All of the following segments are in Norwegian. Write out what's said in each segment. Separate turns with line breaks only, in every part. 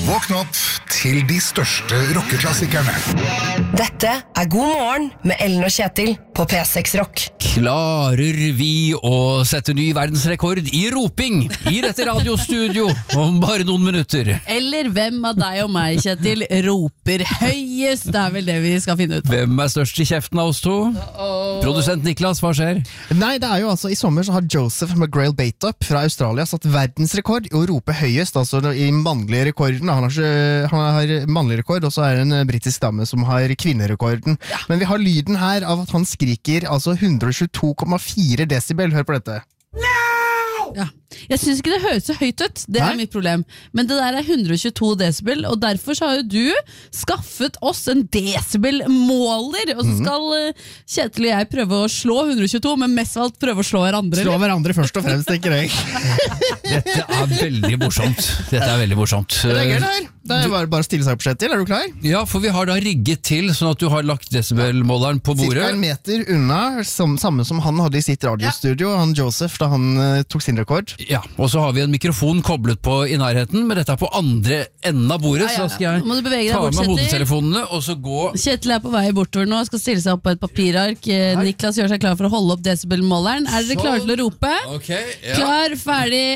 Våkn opp til de største rockeklassikerne.
Dette God morgen med Ellen og Kjetil på P6 Rock.
Klarer vi å sette ny verdensrekord i roping i dette radiostudio om bare noen minutter?
Eller hvem av deg og meg, Kjetil, roper høyest? Det vel det vi skal finne ut.
Hvem størst i kjeften av oss to? Produsent Niklas, hva skjer?
Nei, det jo altså I sommer så har Joseph McGrail Bateup fra Australia satt verdensrekord i å rope høyest, altså I mannlige rekorden. Han har mannlig rekord, og så det en britisk dame som har kvinnerekorden. Ja. Men vi har lyden her av at han skriker altså 122,4 decibel. Hør på dette.
Ja. Jeg synes ikke det høres så høyt ut. Det mitt problem. Men det der 122 decibel, og derfor så har jo du skaffet oss en decibel-måler. Og så skal Kjetil og jeg prøve å slå 122, men mest av alt prøve å slå hverandre.
Slå hverandre først og fremst, tenker jeg.
Dette veldig morsomt. Dette veldig morsomt.
Det gøy det her. Det bare å stille seg opp, Kjetil. Du klar?
Ja, for vi har da rigget til, sånn at du har lagt decibel-måleren på bordet.
Cirka en meter unna, samme som han hadde I sitt radiostudio, han Joseph, da han tok sin rekord.
Ja, og så har vi en mikrofon koblet på I nærheten, men dette på andre enden av bordet, så skal jeg ta med hodetelefonene, og så gå...
Kjetil på vei bortover nå, skal stille seg opp på et papirark. Niklas gjør seg klar for å holde opp decibel-måleren. Dere klare til å rope?
Okay, ja.
Klar, ferdig...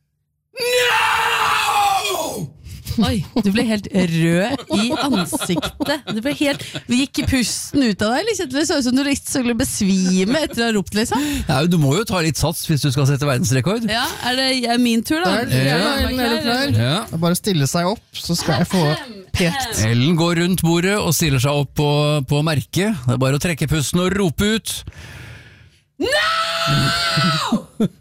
No! Oi, du ble helt rød I ansiktet. Du ble helt... Gikk pusten ut av deg, eller Kjetil? Det så ut som du skulle besvime etter å ha ropt, liksom.
Ja, du må jo ta litt sats hvis du skal sette verdensrekord.
Ja, det min tur da?
Ellen, du klar? Ja. Bare stille seg opp, så skal jeg få pekt.
Ellen går rundt bordet og stiller seg opp på merket. Det bare å trekke pusten og rope ut. No!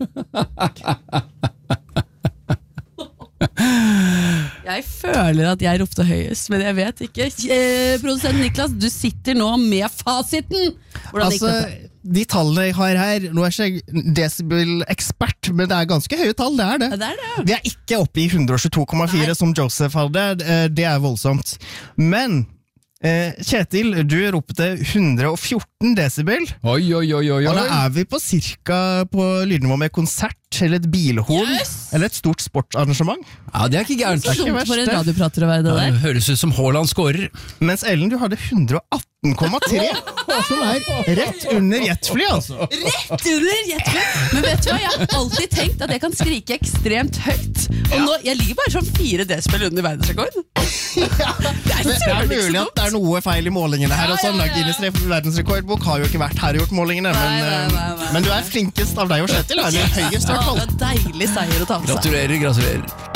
Jeg føler at jeg ropte høyest, men jeg vet ikke. Produsent Niklas, du sitter nå med fasiten.
Altså, de tallene jeg har her, nå ikke jeg decibel-ekspert, men det ganske høye tall, det det.
Ja, det.
Vi ikke oppe I 122,4 som Joseph hadde, det voldsomt. Men... Kjetil, du ropte 114 decibel.
Oi.
Og da vi på cirka på lydnivå med konsert eller et bilhorn eller et stort sportsarrangement.
Ja, det ikke gærent.
Det ikke dumt for en radioprater å være det der.
Det høres ut som Haaland skårer.
Mens Ellen, du hadde 118,3 som rett under jetfly, altså.
Rett under jetfly? Men vet du hva, jeg har alltid tenkt at jeg kan skrike ekstremt høyt. Og nå, jeg ligger bare sånn 4 decibel under verdensrekord.
Ja, det mulig at det noe feil I målingene her. Og sånn, Guinness verdensrekordbok har jo ikke vært her og gjort målingene. Men du flinkest av deg og Kjetil. Høyest hvert fall.
Deilig seier å ta med seg.
Gratulerer.